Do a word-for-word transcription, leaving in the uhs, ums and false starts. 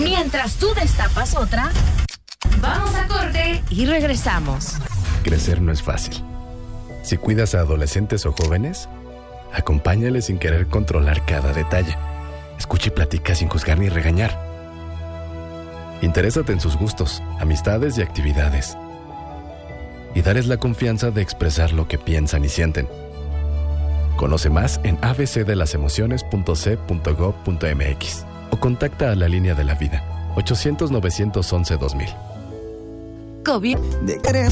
Mientras tú destapas otra, vamos a corte y regresamos. Crecer no es fácil. Si cuidas a adolescentes o jóvenes, acompáñales sin querer controlar cada detalle. Escucha y platica sin juzgar ni regañar. Interésate en sus gustos, amistades y actividades. Y darles la confianza de expresar lo que piensan y sienten. Conoce más en a b c de las emociones punto c punto gov punto m x o contacta a la línea de la vida ochocientos, novecientos once, dos mil. COVID. De querer